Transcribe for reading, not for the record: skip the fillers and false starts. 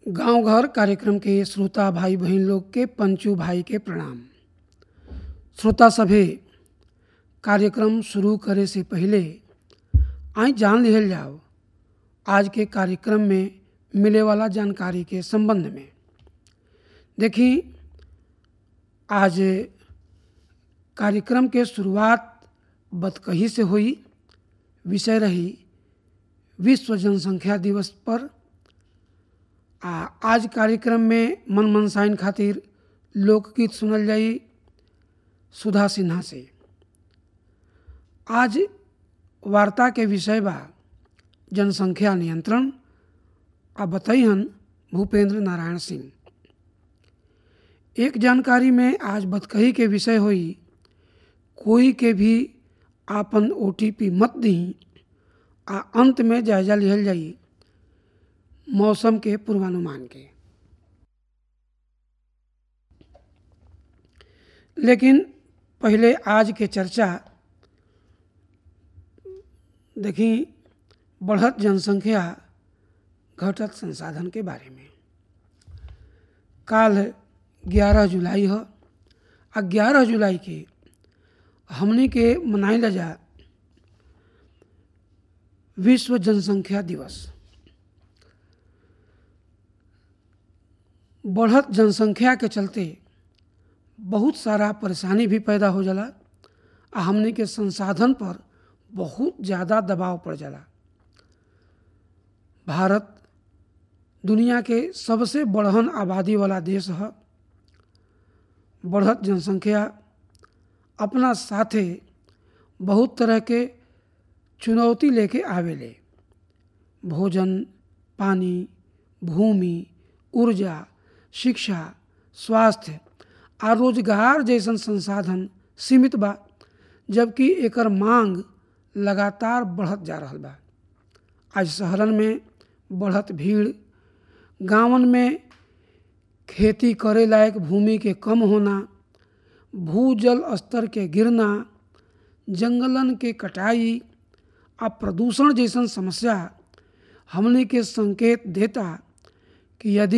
गांव घर कार्यक्रम के श्रोता भाई बहन लोग के पंचू भाई के प्रणाम। श्रोता सभे कार्यक्रम शुरू करे से पहले आई जान लिहल जाओ आज के कार्यक्रम में मिले वाला जानकारी के संबंध में। देखी आज कार्यक्रम के शुरुआत बतकही से हुई। विषय रही विश्व जनसंख्या दिवस पर। आज कार्यक्रम में मन मनसाइन खातिर लोकगीत सुनल जाई सुधा सिन्हा से। आज वार्ता के विषय बा जनसंख्या नियंत्रण। बतैहन भूपेंद्र नारायण सिंह। एक जानकारी में आज बतकही के विषय हुई कोई के भी आपन OTP मत दी। अंत में जायजा लिहल जाई मौसम के पूर्वानुमान के। लेकिन पहले आज के चर्चा देखी बढ़त जनसंख्या घटत संसाधन के बारे में। काल 11 जुलाई है। 11 जुलाई के हमने के मनाइल जा विश्व जनसंख्या दिवस। बढ़त जनसंख्या के चलते बहुत सारा परेशानी भी पैदा हो जाला। हमने के संसाधन पर बहुत ज़्यादा दबाव पड़ जाला। भारत दुनिया के सबसे बढ़हन आबादी वाला देश है। बढ़त जनसंख्या अपना साथे बहुत तरह के चुनौती लेके आवेले। भोजन, पानी, भूमि, ऊर्जा, शिक्षा, स्वास्थ्य और रोजगार जैसन संसाधन सीमित बा, जबकि एकर मांग लगातार बढ़त जा रहल बा। आज शहरन में बढ़त भीड़, गांवन में खेती करे लायक भूमि के कम होना, भूजल स्तर के गिरना, जंगलन के कटाई और प्रदूषण जैसन समस्या हमने के संकेत देता कि यदि